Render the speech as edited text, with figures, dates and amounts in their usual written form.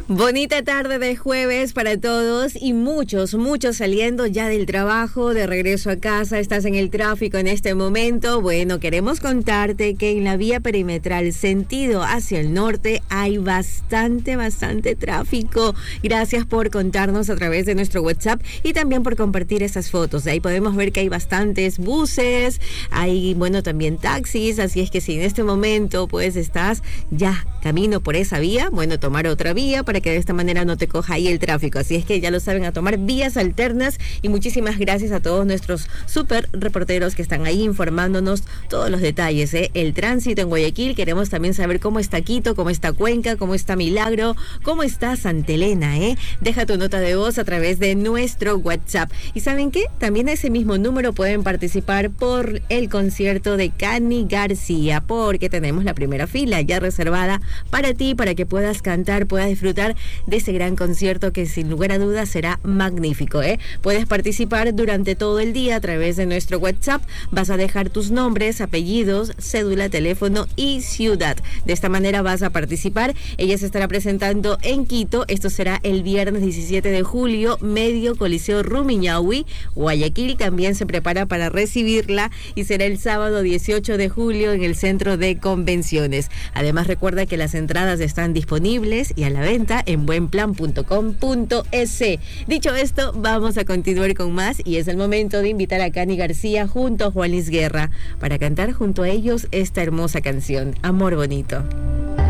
Bonita tarde de jueves para todos y muchos saliendo ya del trabajo, de regreso a casa, estás en el tráfico en este momento. Bueno, queremos contarte que en la vía perimetral sentido hacia el norte hay bastante tráfico. Gracias por contarnos a través de nuestro WhatsApp y también por compartir esas fotos. De ahí podemos ver que hay bastantes buses, hay también taxis, así es que si en este momento pues estás ya camino por esa vía, tomar otra vía para que de esta manera no te coja ahí el tráfico. Así es que ya lo saben, a tomar vías alternas. Y muchísimas gracias a todos nuestros súper reporteros que están ahí informándonos todos los detalles, el tránsito en Guayaquil. Queremos también saber cómo está Quito, cómo está Cuenca, cómo está Milagro, cómo está Santa Elena, Deja tu nota de voz a través de nuestro WhatsApp. ¿Y saben qué? También a ese mismo número pueden participar por el concierto de Cani García, porque tenemos la primera fila ya reservada para ti, para que puedas cantar, puedas disfrutar de ese gran concierto que sin lugar a dudas será magnífico, Puedes participar durante todo el día a través de nuestro WhatsApp. Vas a dejar tus nombres, apellidos, cédula, teléfono y ciudad. De esta manera vas a participar. Ella se estará presentando en Quito. Esto será el viernes 17 de julio, Medio Coliseo Rumiñahui. Guayaquil también se prepara para recibirla y será el sábado 18 de julio en el Centro de Convenciones. Además, recuerda que las entradas están disponibles y a la venta en buenplan.com.es. Dicho esto, vamos a continuar con más y es el momento de invitar a Cani García junto a Juan Luis Guerra para cantar junto a ellos esta hermosa canción, Amor Bonito.